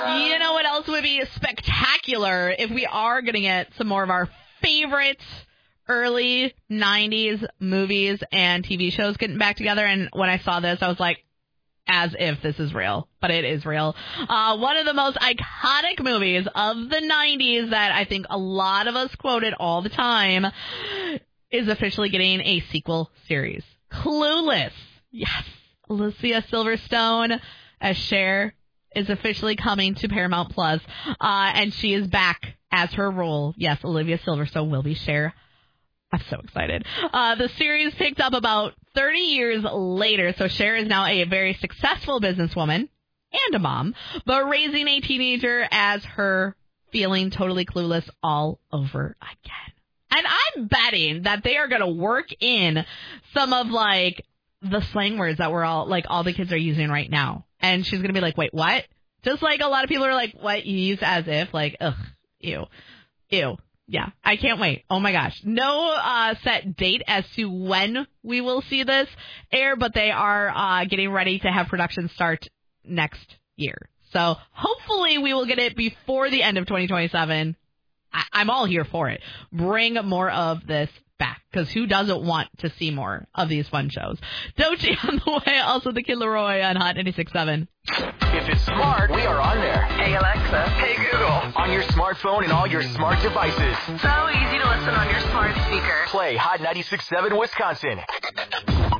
You know what else would be spectacular if we are going to get some more of our favorite early 90s movies and TV shows getting back together. And when I saw this, I was like, as if this is real, but it is real. One of the most iconic movies of the 90s that I think a lot of us quoted all the time is officially getting a sequel series. Clueless. Yes. Alicia Silverstone as Cher is officially coming to Paramount Plus, and she is back as her role. Yes, Olivia Silverstone will be Cher. I'm so excited. The series picked up about 30 years later, so Cher is now a very successful businesswoman and a mom, but raising a teenager as her, feeling totally clueless all over again. And I'm betting that they are going to work in some of, like, the slang words that we're all the kids are using right now. And she's going to be like, wait, what? Just like a lot of people are like, what? You use as if? Like, ugh, ew. Yeah, I can't wait. Oh, my gosh. No set date as to when we will see this air, but they are getting ready to have production start next year. So hopefully we will get it before the end of 2027. I'm all here for it. Bring more of this back, because who doesn't want to see more of these fun shows? Doechii on the way. Also, the Kid Laroi on Hot 96.7. If it's smart, we are on there. Hey, Alexa. Hey, Google. On your smartphone and all your smart devices. So easy to listen on your smart speaker. Play Hot 96.7 Wisconsin.